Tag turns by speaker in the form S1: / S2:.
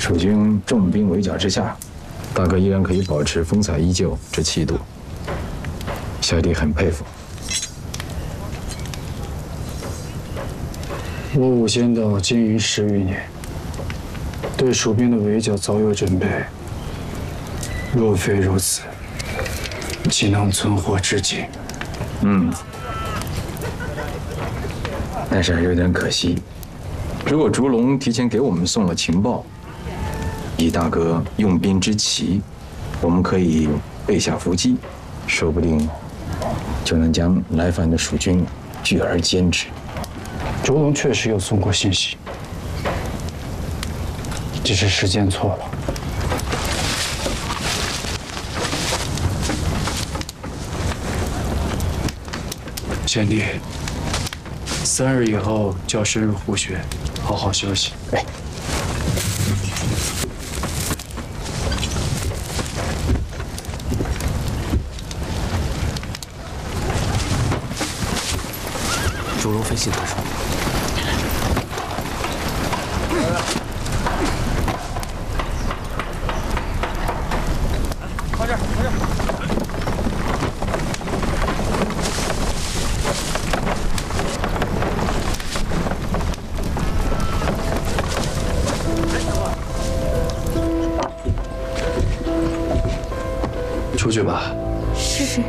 S1: 蜀军重兵围剿之下，大哥依然可以保持风采依旧之气度，小弟很佩服。
S2: 我武仙道经营10余年，对蜀兵的围剿早有准备。若非如此，岂能存活至今？
S1: 但是有点可惜，如果烛龙提前给我们送了情报，以大哥用兵之奇，我们可以备下伏击，说不定就能将来犯的蜀军拒而歼之。
S2: 烛龙确实有送过信息，只是时间错了。贤弟，3日以后就要深入虎穴，好好休息。
S1: 哎。
S3: 烛龙分析他说。
S4: 快点，快点！
S2: 出去吧。
S5: 是。